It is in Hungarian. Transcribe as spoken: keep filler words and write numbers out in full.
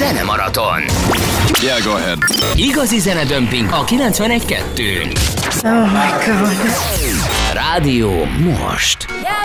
Zenemaraton. Yeah, go ahead. Igazi zenedömping a kilencvenegy kettőn. Oh my God. Rádió most. Yeah,